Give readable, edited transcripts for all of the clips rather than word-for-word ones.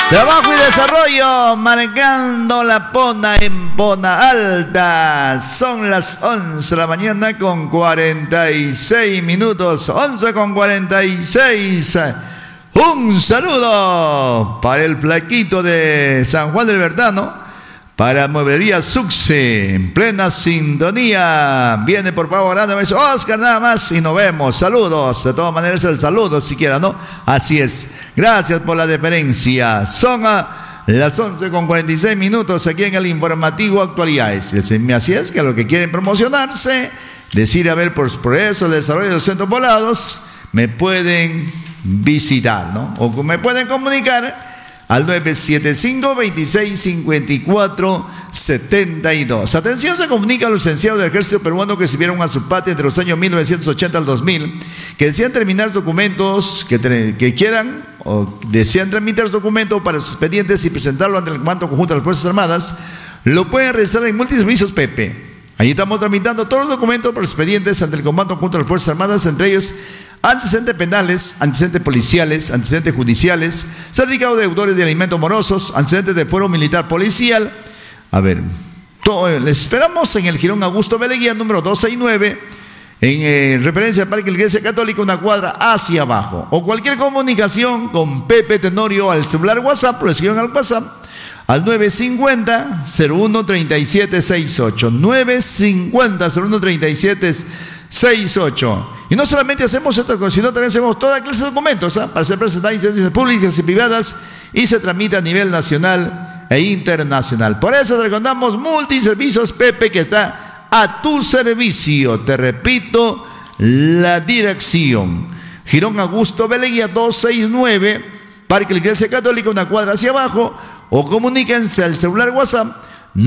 Trabajo y desarrollo, marcando la Pona en Pona Alta. Son las 11 de la mañana con 46 minutos. 11 con 46. Un saludo para el flaquito de San Juan del Verdano. Para Mueblería Suxe, en plena sintonía. Viene por favor grande, me dice Oscar, nada más y nos vemos. Saludos, de todas maneras el saludo siquiera, ¿no? Así es. Gracias por la deferencia. Son las 11 con 46 minutos aquí en el informativo Actualidades. Así es que los que quieren promocionarse, decir a ver por eso el desarrollo de los centros poblados, me pueden visitar, ¿no? O me pueden comunicar al 975-2654-72. Atención, se comunica a los licenciados del ejército peruano que sirvieron a su patria entre los años 1980 al 2000, que desean terminar documentos, que quieran o desean tramitar documentos para sus expedientes y presentarlo ante el Comando Conjunto de las Fuerzas Armadas. Lo pueden realizar en Multiservicios Pepe. Allí estamos tramitando todos los documentos para los expedientes ante el Comando Conjunto de las Fuerzas Armadas, entre ellos antecedentes penales, antecedentes policiales, antecedentes judiciales, certificado de deudores de alimentos morosos, antecedentes de fuero militar policial. A ver, les esperamos en el Jirón Augusto Beleguía, número 269, en referencia al Parque de la Iglesia Católica, una cuadra hacia abajo. O cualquier comunicación con Pepe Tenorio al celular WhatsApp, lo escriben al WhatsApp, al 950-013768. 950-013768. Y no solamente hacemos esto, sino también hacemos toda clase de documentos para ser presentados en instituciones públicas y privadas y se tramita a nivel nacional e internacional. Por eso te recomendamos Multiservicios Pepe, que está a tu servicio. Te repito, la dirección: Jirón Augusto Beleguía 269, Parque de la Iglesia Católica, una cuadra hacia abajo, o comuníquense al celular WhatsApp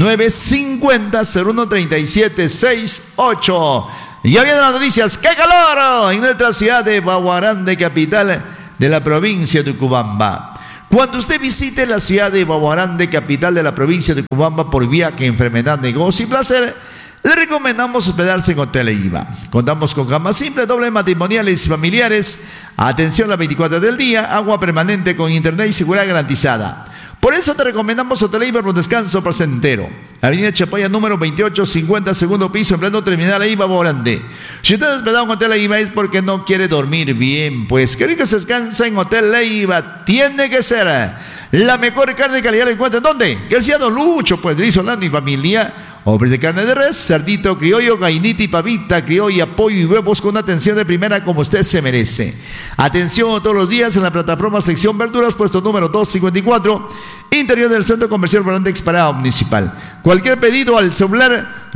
950-013768. Y ya vienen las noticias. ¡Qué calor! En nuestra ciudad de Baguarande, capital de la provincia de Cubamba. Cuando usted visite la ciudad de Baguarande, capital de la provincia de Cubamba, por viaje, enfermedad, negocio y placer, le recomendamos hospedarse en Hotel Eiva. Contamos con cama simple, doble, matrimoniales y familiares, atención las 24 del día, agua permanente con internet y seguridad garantizada. Por eso te recomendamos Hotel Eiva por descanso placentero. Avenida Chapaya número 2850, segundo piso, en pleno terminal Eiva, Baguarande. Si usted ha hospedado en Hotel Eiva es porque no quiere dormir bien, pues quiere que se descanse en Hotel Eiva. Tiene que ser la mejor carne de calidad. ¿La encuentra dónde? Que el Don Lucho, pues Luis Orlando y familia. Obres de carne de res, cerdito criollo, gallinita y pavita criolla, pollo y huevos con una atención de primera como usted se merece. Atención todos los días en la plataforma sección verduras, puesto número 254, interior del Centro Comercial Barandex Parada Municipal. Cualquier pedido al celular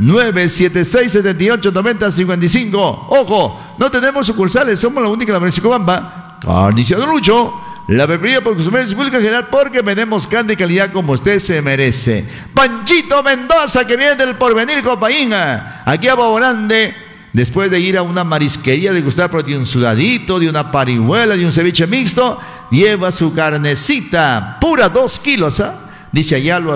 976-7890-55. Ojo, no tenemos sucursales, somos la única en la provincia de Cobamba. Carnicería Don Lucho, la preferida por consumidores pública en general, porque vendemos carne de calidad como usted se merece. Panchito Mendoza, que viene del Porvenir, Copaína, aquí a Baguarande, después de ir a una marisquería, de gustar de un sudadito, de una parihuela, de un ceviche mixto, lleva su carnecita, pura 2 kilos, dice allá lo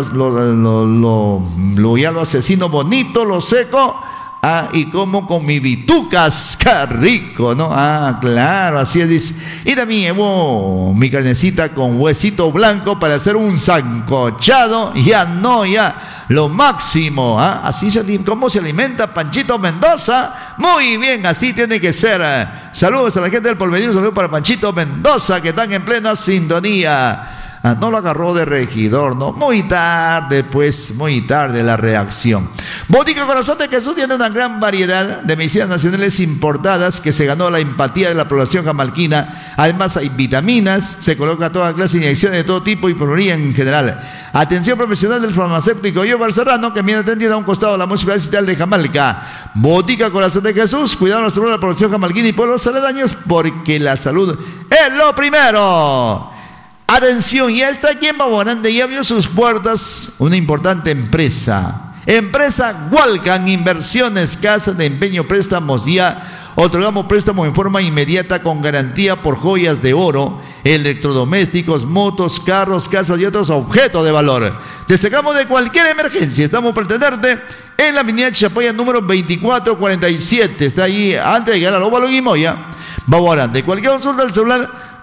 asesino bonito, lo seco. Y como con mi bitucas, qué rico, ¿no? Claro, así es, dice. Y también llevo mi carnecita con huesito blanco para hacer un sancochado. Ya, lo máximo, Así ¿cómo se alimenta Panchito Mendoza? Muy bien, así tiene que ser. Saludos a la gente del Porvenir, saludos para Panchito Mendoza, que están en plena sintonía. No lo agarró de regidor, ¿no? Muy tarde la reacción. Botica Corazón de Jesús tiene una gran variedad de medicinas nacionales importadas que se ganó la empatía de la población jamalquina. Además hay vitaminas, se coloca toda clase de inyecciones de todo tipo y pulmoría en general. Atención profesional del farmacéutico Yobar Serrano, que viene atendida a un costado de la municipalidad de Jamalca. Botica Corazón de Jesús, cuidado la salud de la población jamalquina y pueblos aledaños, porque la salud es lo primero. Atención, ya está aquí en Baguarande, ya abrió sus puertas una importante empresa Walcan Inversiones, casa de empeño, préstamos. Ya otorgamos préstamos en forma inmediata con garantía por joyas de oro, electrodomésticos, motos, carros, casas y otros objetos de valor. Te sacamos de cualquier emergencia. Estamos para atenderte en la avenida Chapaya número 2447, está ahí antes de llegar al Óvalo Guimoya, Baguarande. Cualquier consulta al celular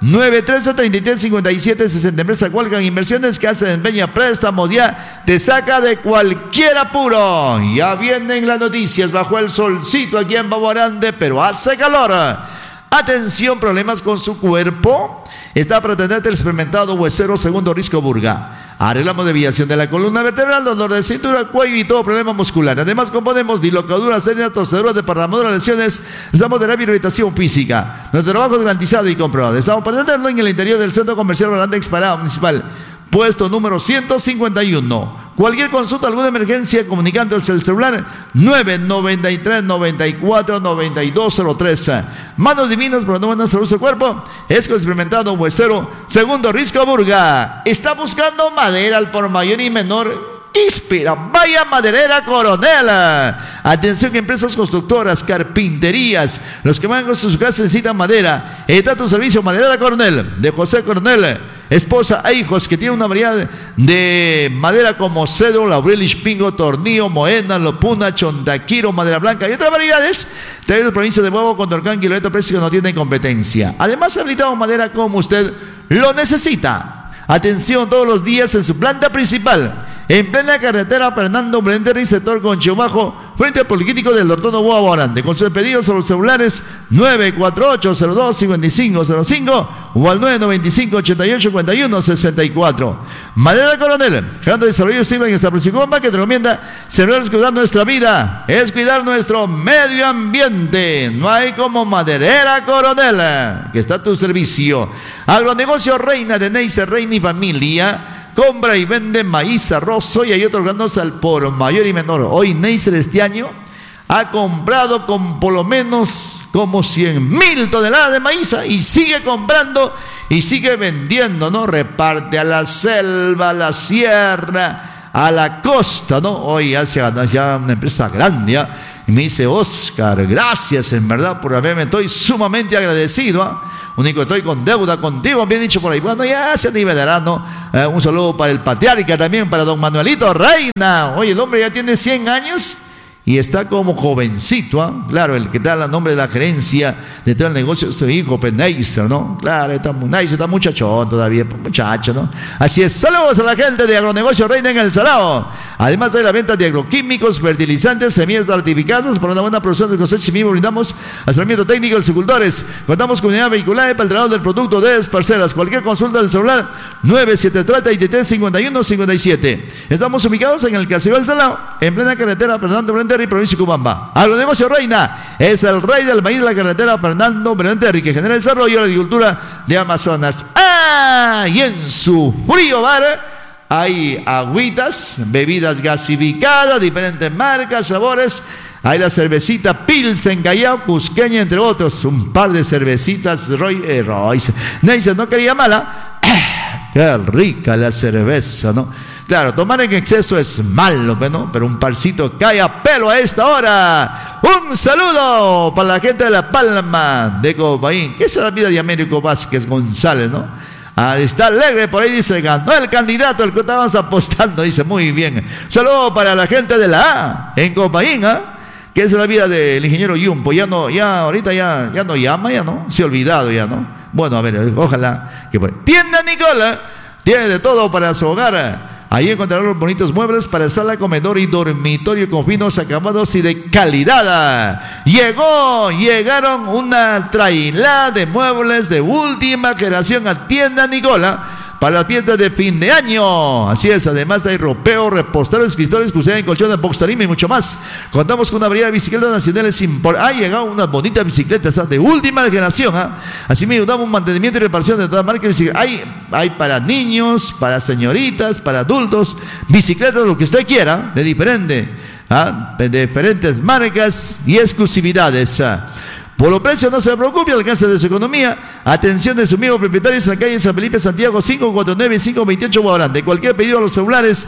913-33-57-60. Empresa Cualcan Inversiones, que hace empeña préstamos, ya te saca de cualquier apuro. Ya vienen las noticias bajo el solcito aquí en Baborande, pero hace calor. Atención, problemas con su cuerpo. Está para atenderte el experimentado Huesero Segundo Risco Burga. Arreglamos desviación de la columna vertebral, dolor de cintura, cuello y todo problema muscular. Además, componemos dislocaduras, hernias, torceduras, desparramaduras, lesiones. Estamos de rehabilitación física. Nuestro trabajo es garantizado y comprobado. Estamos para atenderlo en el interior del Centro Comercial Barandex Parada Municipal, puesto número 151. Cualquier consulta, alguna emergencia, comunicando el celular 993-94-9203. Manos divinas para una buena salud del cuerpo. Es con experimentado Huesero Segundo Risco Burga. Está buscando madera al por mayor y menor. Inspira, vaya Maderera Coronel. Atención, empresas constructoras, carpinterías, los que van con sus casas necesitan madera. Está tu servicio Maderera Coronel, de José Coronel, esposa e hijos, que tiene una variedad de madera como cedro, laurel, pingo, tornillo, moena, lopuna, chontaquiro, madera blanca y otras variedades. Trae la provincia de Huevo, Condorcán, Kilometo, precio que no tiene competencia. Además, habilitamos madera como usted lo necesita. Atención, todos los días en su planta principal, en plena carretera Fernando Blenderri, sector Concho Bajo, frente al Policlínico del Dr. Novoa Baborande. Con sus pedidos a los celulares 948-02-5505 o al 995-88-41-64. Madera Coronel, generando desarrollo estilo en esta próxima que te recomienda servir es cuidar nuestra vida, es cuidar nuestro medio ambiente. No hay como Maderera Coronel, que está a tu servicio. Agronegocio Reina de Neisser, Reina y Familia. Compra y vende maíz, arroz, soya y otros granos al por mayor y menor. Hoy Neisser este año ha comprado con por lo menos como 100,000 toneladas de maíz y sigue comprando y sigue vendiendo, ¿no? Reparte a la selva, a la sierra, a la costa, ¿no? Hoy ya se ganó ya una empresa grande, ¿ya? Y me dice, Oscar, gracias en verdad por haberme, estoy sumamente agradecido, ¿eh? Único estoy con deuda contigo, bien dicho por ahí. Bueno, ya se nivelará, ¿no? Un saludo para el patriarca también, para don Manuelito Reina. Oye, el hombre ya tiene 100 años y está como jovencito, ¿eh? Claro, el que da el nombre de la gerencia de todo el negocio es su hijo, Neisser, ¿no? Claro, Neisser está muchachón todavía, muchacho, ¿no? Así es. Saludos a la gente de Agronegocio Reina en El Salao. Además hay la venta de agroquímicos, fertilizantes, semillas certificadas para una buena producción de cosecha. Y mismo brindamos asesoramiento técnico a los agricultores. Contamos con unidad vehicular para el traslado del producto de parcelas. Cualquier consulta del celular 973-33-51-57. Estamos ubicados en el Caserío El Salao, en plena carretera Fernando Blenderri, provincia de Cubamba. Agronegocio Reina es el rey del maíz de la carretera Fernando Blenderri, que genera el desarrollo de la agricultura de Amazonas. Y en su frío bar hay agüitas, bebidas gasificadas, diferentes marcas, sabores. Hay la cervecita Pilsen Callao, Cusqueña, entre otros. Un par de cervecitas Royce. Neisser no quería mala. Qué rica la cerveza, ¿no? Claro, tomar en exceso es malo, ¿no? Pero un parcito cae a pelo a esta hora. Un saludo para la gente de La Palma de Copaín. ¿Qué es la vida de Américo Vázquez González, no? Está alegre por ahí, dice, ganó el candidato, el que estábamos apostando, dice, muy bien. Saludo para la gente de la A, en Copaín, ¿eh? Que es la vida del ingeniero Yumpo. Ahorita ya no llama, ya no, se ha olvidado ya, ¿no? Bueno, a ver, ojalá que por... Tienda Nicola, tiene de todo para su hogar. Ahí encontrarán los bonitos muebles para sala, comedor y dormitorio con finos acabados y de calidad. Llegaron una trailada de muebles de última generación a Tienda Nicola para las fiestas de fin de año. Así es, además hay ropeo, reposteros, escritores, crucería en colchones, box tarima y mucho más. Contamos con una variedad de bicicletas nacionales. Ha llegado unas bonitas bicicletas de última generación. Así mismo damos un mantenimiento y reparación de todas marcas. Hay para niños, para señoritas, para adultos, bicicletas, lo que usted quiera, de diferentes marcas y exclusividades. Por los precios no se preocupe, alcance de su economía. Atención de su amigo propietario en la calle San Felipe Santiago 549 y 528 Guadarán. De cualquier pedido a los celulares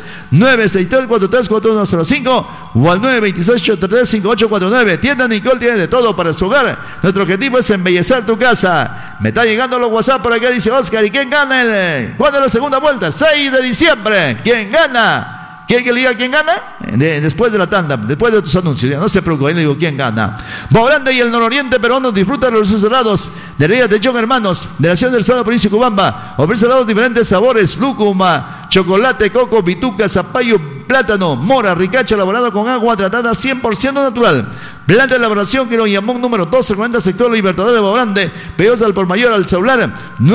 963-434105 o al 926-835849. Tienda Nicole tiene de todo para su hogar. Nuestro objetivo es embellecer tu casa. Me está llegando los WhatsApp por acá, dice Oscar. ¿Y quién gana cuándo es la segunda vuelta? 6 de diciembre. ¿Quién gana? ¿Quiere que le diga quién gana? Después de la tanda, después de tus anuncios. No se preocupe, ahí le digo quién gana. Baborande y el nororiente peruano disfrutan de los cerrados de Reyes de John Hermanos, de la ciudad del Estado, provincia de Cubamba. Ofrece helados diferentes sabores: lúcuma, chocolate, coco, pituca, zapallo, plátano, mora, ricacha, elaborado con agua tratada 100% natural. Planta de elaboración Quirón Yamón número 12, 40 sector Libertador de Grande. Pedidos al por mayor al celular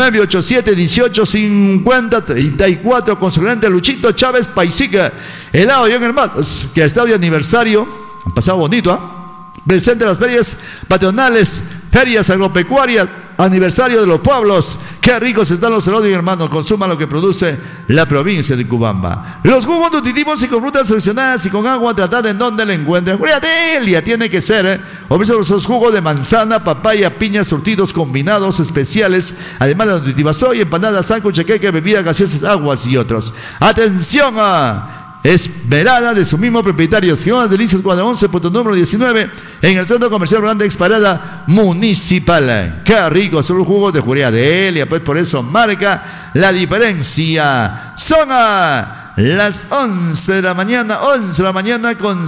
987-1850-34 con su gerente Luchito Chávez Paisica. Helado John Hermanos, que ha estado de aniversario. Han pasado bonito, ¿ah? Presente las ferias patronales, ferias agropecuarias, aniversario de los pueblos. Qué ricos están los helados, hermanos. Consuma lo que produce la provincia de Cubamba. Los jugos nutritivos y con frutas seleccionadas y con agua tratada, ¿en dónde la encuentran? Juliadelia tiene que ser. Ofrece los jugos de manzana, papaya, piña, surtidos combinados especiales, además de nutritivas soy, empanadas, sándwich, queque, bebidas gaseosas, aguas y otros. ¡Atención! Esmerada de su mismo propietario, Señoras Delicias, cuadra 11, punto número 19, en el centro comercial Grande Exparada Municipal. Qué rico son los jugos de Juliadelia, pues por eso marca la diferencia. Son las 11 de la mañana con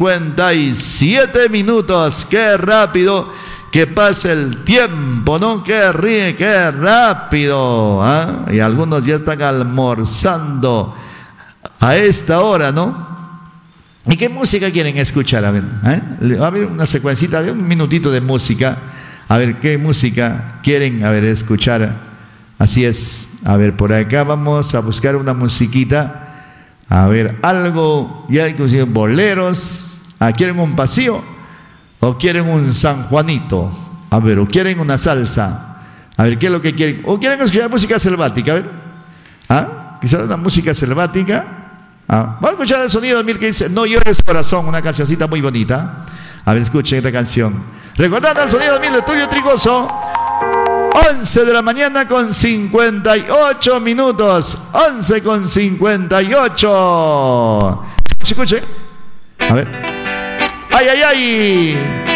57 minutos. Qué rápido que pasa el tiempo, ¿no? Qué rápido, ¿eh? Y algunos ya están almorzando a esta hora, ¿no? ¿Y qué música quieren escuchar? A ver, va a haber una secuencita, un minutito de música. A ver, ¿qué música quieren, escuchar? Así es. A ver, por acá vamos a buscar una musiquita. A ver, algo, ya inclusive boleros. ¿Quieren un paseo? ¿O quieren un San Juanito? A ver, ¿o quieren una salsa? A ver, ¿qué es lo que quieren? ¿O quieren escuchar música selvática? A ver, quizás una música selvática. Vamos a escuchar el sonido de Mil que dice No llores corazón, una cancioncita muy bonita. A ver, escuchen esta canción. Recordando el sonido de Mil de Tulio Trigoso. 11 de la mañana con 58 minutos. 11 con 58. Escuche. A ver. ¡Ay, ay, ay!